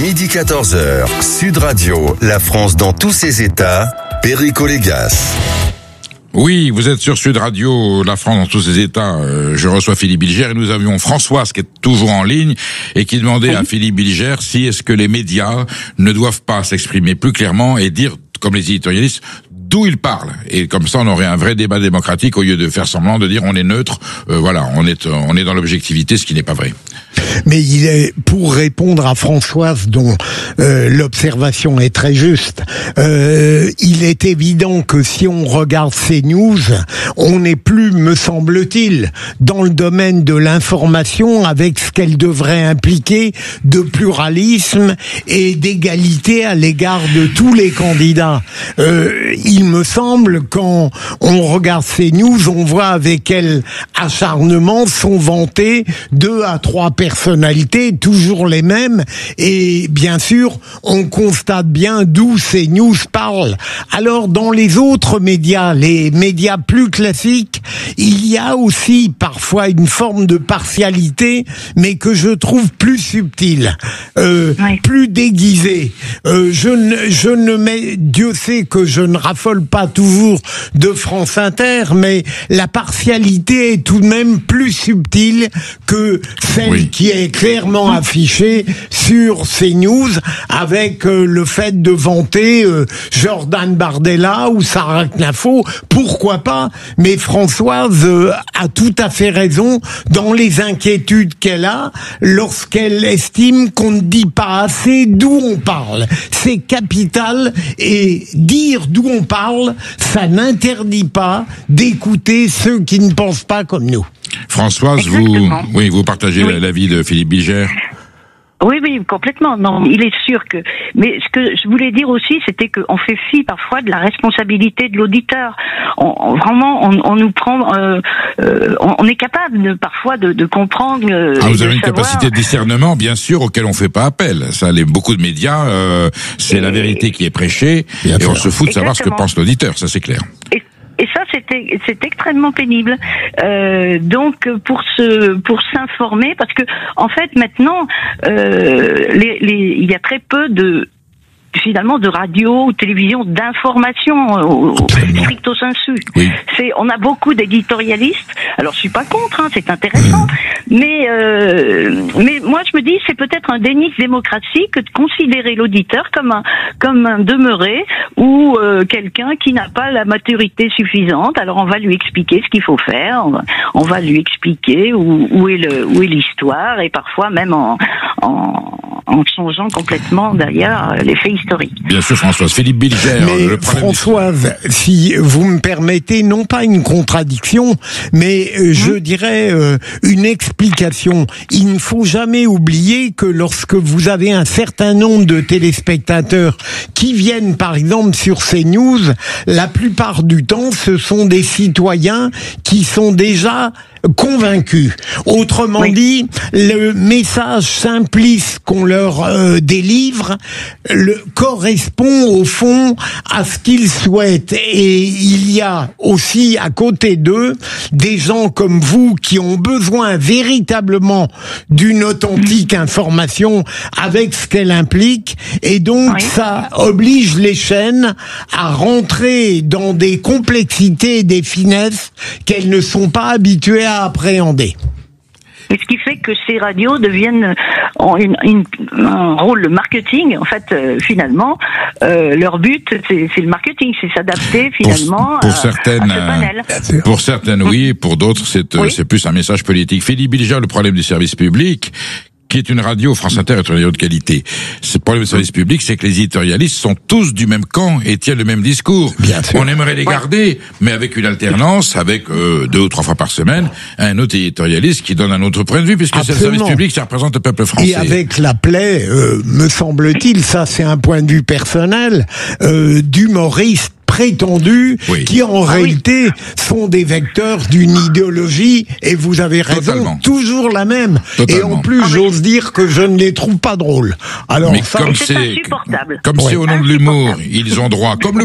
Midi 14h, Sud Radio, la France dans tous ses états, Perico Légas. Oui, vous êtes sur Sud Radio, la France dans tous ses états. Je reçois Philippe Bilger et nous avions Françoise qui est toujours en ligne et qui demandait à Philippe Bilger si est-ce que les médias ne doivent pas s'exprimer plus clairement et dire, comme les éditorialistes, d'où ils parlent. Et comme ça, on aurait un vrai débat démocratique au lieu de faire semblant de dire on est neutre. Voilà, on est dans l'objectivité, ce qui n'est pas vrai. Mais pour répondre à Françoise, dont l'observation est très juste, il est évident que si on regarde ces news, on n'est plus, me semble-t-il, dans le domaine de l'information avec ce qu'elle devrait impliquer de pluralisme et d'égalité à l'égard de tous les candidats. Il me semble, quand on regarde ces news, on voit avec quel acharnement sont vantées 2 à 3 personnalités, toujours les mêmes, et bien sûr, on constate bien d'où ces news parlent. Alors, dans les autres médias, les médias plus classiques, il y a aussi parfois une forme de partialité, mais que je trouve plus subtile, plus déguisée. Dieu sait que je ne raffole pas toujours de France Inter, mais la partialité est tout de même plus subtile que celle qui est clairement affichée sur CNews, avec le fait de vanter Jordan Bardella ou Sarah Knafo, pourquoi pas, mais Françoise a tout à fait raison dans les inquiétudes qu'elle a lorsqu'elle estime qu'on ne dit pas assez d'où on parle. C'est capital, et dire d'où on parle, ça n'interdit pas d'écouter ceux qui ne pensent pas comme nous. Françoise, vous partagez l'avis de Philippe Bilger. Oui, complètement. Non, il est sûr que. Mais ce que je voulais dire aussi, c'était qu'on fait fi parfois de la responsabilité de l'auditeur. On nous prend. On est capable parfois de comprendre. Vous avez une capacité de discernement, bien sûr, auquel on fait pas appel. Ça, beaucoup de médias, c'est la vérité qui est prêchée, et on se fout de savoir ce que pense l'auditeur. Ça, c'est clair. Et ça, c'est extrêmement pénible. Donc, pour s'informer, parce que en fait, maintenant, il y a très peu de radio ou télévision d'information stricto sensu. Oui. On a beaucoup d'éditorialistes. Alors je suis pas contre, c'est intéressant. Mais moi je me dis c'est peut-être un déni de démocratie que de considérer l'auditeur comme un demeuré ou quelqu'un qui n'a pas la maturité suffisante. Alors on va lui expliquer ce qu'il faut faire. On va lui expliquer où est l'histoire, et parfois même en changeant complètement d'ailleurs les faits historiques. Bien sûr, Françoise. Philippe Bilger. Mais Françoise, si vous me permettez, non pas une contradiction, mais je dirais une explication. Il ne faut jamais oublier que lorsque vous avez un certain nombre de téléspectateurs qui viennent par exemple sur CNews, la plupart du temps, ce sont des citoyens qui sont déjà convaincus. Autrement dit, le message simpliste qu'on leur délivre correspond au fond à ce qu'ils souhaitent. Et il y a aussi à côté d'eux des gens comme vous qui ont besoin véritablement d'une authentique information avec ce qu'elle implique. Et donc ça oblige les chaînes à rentrer dans des complexités et des finesses qu'elles ne sont pas habituées à appréhender. Et ce qui fait que ces radios deviennent un rôle marketing. En fait, finalement, leur but, c'est le marketing, c'est s'adapter finalement à ce panel. Pour certaines, oui, pour d'autres, c'est plus un message politique. Philippe Bilger, le problème du service public, qui est une radio, France Inter est une radio de qualité. Ce problème du service public, c'est que les éditorialistes sont tous du même camp et tiennent le même discours. On aimerait les garder, mais avec une alternance, avec 2 ou 3 fois par semaine, un autre éditorialiste qui donne un autre point de vue, puisque c'est le service public qui représente le peuple français. Et avec la plaie, me semble-t-il, ça c'est un point de vue personnel, d'humoristes prétendus qui en réalité sont des vecteurs d'une idéologie, et vous avez raison, toujours la même. Et en plus, j'ose dire que je ne les trouve pas drôles. Alors, mais comme c'est insupportable. Comme c'est au nom de l'humour, ils ont droit, comme le